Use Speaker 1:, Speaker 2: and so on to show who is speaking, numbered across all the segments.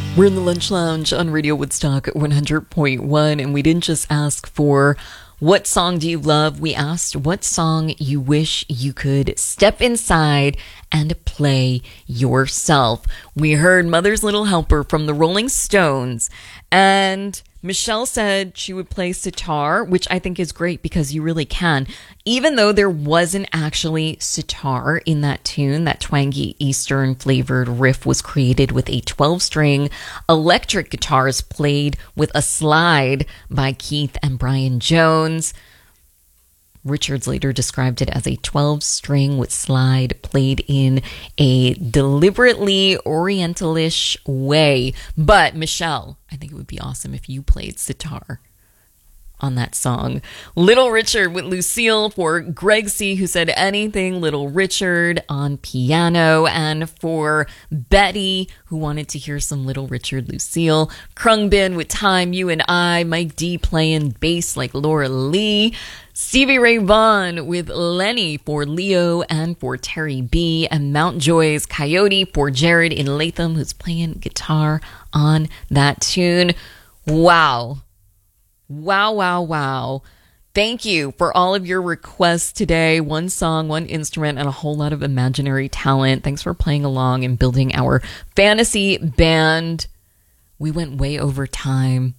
Speaker 1: We're in the Lunch Lounge on Radio Woodstock 100.1, and we didn't just ask for what song do you love? We asked what song you wish you could step inside and play yourself. We heard Mother's Little Helper from the Rolling Stones, and Michelle said she would play sitar, which I think is great because you really can. Even though there wasn't actually sitar in that tune, that twangy Eastern flavored riff was created with a 12-string electric guitars played with a slide by Keith and Brian Jones. Richards later described it as a 12-string with slide played in a deliberately orientalish way. But Michelle, I think it would be awesome if you played sitar on that song. Little Richard with Lucille for Greg C., who said anything Little Richard on piano, and for Betty, who wanted to hear some Little Richard Lucille. Krungbin with Time, You and I. Mike D playing bass like Laura Lee. Stevie Ray Vaughan with Lenny for Leo and for Terry B. And Mountjoy's Coyote for Jared in Latham, who's playing guitar on that tune. Wow. Wow, wow, wow. Thank you for all of your requests today. One song, one instrument, and a whole lot of imaginary talent. Thanks for playing along and building our fantasy band. We went way over time,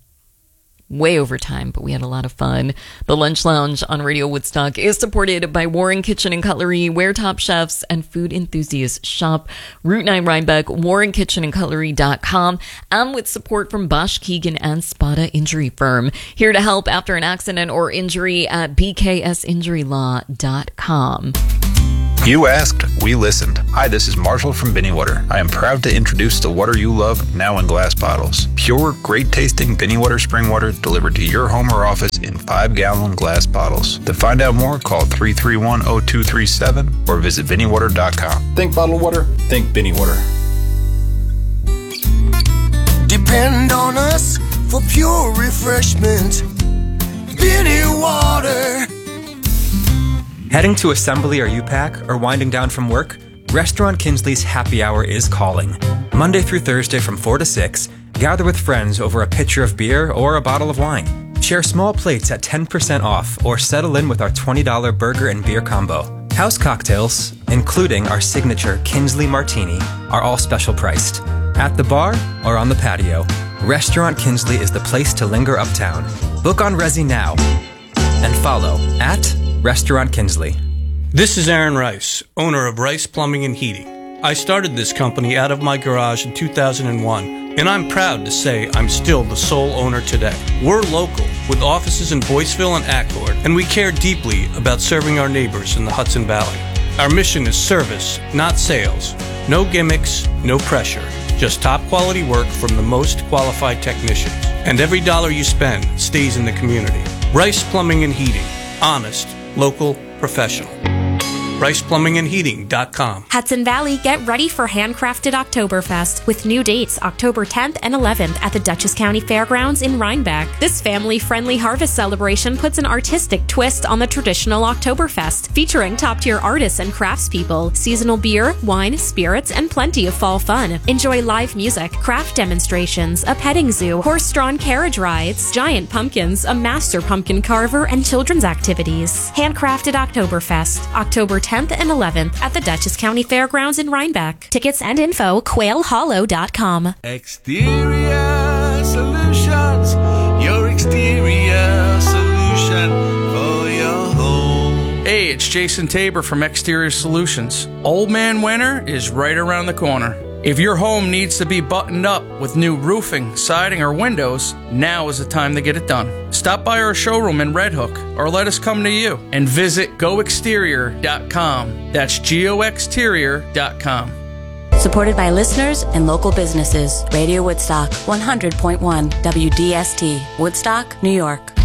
Speaker 1: but we had a lot of fun. The Lunch Lounge on Radio Woodstock is supported by Warren Kitchen and Cutlery, Ware Top Chefs, and Food Enthusiast Shop, Route 9 Rhinebeck, WarrenKitchenandCutlery.com, and with support from Bosch, Keegan, and Spada Injury Firm. Here to help after an accident or injury at bksinjurylaw.com.
Speaker 2: You asked, we listened. Hi, this is Marshall from Binny Water. I am proud to introduce the water you love now in glass bottles. Pure, great-tasting Binny Water spring water delivered to your home or office in 5-gallon glass bottles. To find out more, call 331-0237 or visit BinnyWater.com.
Speaker 3: Think bottled water, think Binny Water.
Speaker 4: Depend on us for pure refreshment. Binny Water.
Speaker 5: Heading to assembly or UPAC or winding down from work? Restaurant Kinsley's Happy Hour is calling. Monday through Thursday from 4 to 6, gather with friends over a pitcher of beer or a bottle of wine. Share small plates at 10% off or settle in with our $20 burger and beer combo. House cocktails, including our signature Kinsley Martini, are all special priced. At the bar or on the patio, Restaurant Kinsley is the place to linger uptown. Book on Resy now and follow at Restaurant Kinsley.
Speaker 6: This is Aaron Rice, owner of Rice Plumbing and Heating. I started this company out of my garage in 2001, and I'm proud to say I'm still the sole owner today. We're local, with offices in Boyceville and Accord, and we care deeply about serving our neighbors in the Hudson Valley. Our mission is service, not sales. No gimmicks, no pressure. Just top quality work from the most qualified technicians. And every dollar you spend stays in the community. Rice Plumbing and Heating. Honest, local, professional. RicePlumbingandHeating.com.
Speaker 7: Hudson Valley, get ready for Handcrafted Oktoberfest with new dates October 10th and 11th at the Dutchess County Fairgrounds in Rhinebeck. This family-friendly harvest celebration puts an artistic twist on the traditional Oktoberfest, featuring top-tier artists and craftspeople, seasonal beer, wine, spirits, and plenty of fall fun. Enjoy live music, craft demonstrations, a petting zoo, horse-drawn carriage rides, giant pumpkins, a master pumpkin carver, and children's activities. Handcrafted Oktoberfest, October 10th and 11th at the Dutchess County Fairgrounds in Rhinebeck. Tickets and info, quailhollow.com.
Speaker 4: Exterior Solutions, your exterior solution for your home.
Speaker 8: Hey, it's Jason Tabor from Exterior Solutions. Old Man Winter is right around the corner. If your home needs to be buttoned up with new roofing, siding, or windows, now is the time to get it done. Stop by our showroom in Red Hook or let us come to you and visit goexterior.com. That's goexterior.com.
Speaker 9: Supported by listeners and local businesses. Radio Woodstock, 100.1 WDST, Woodstock, New York.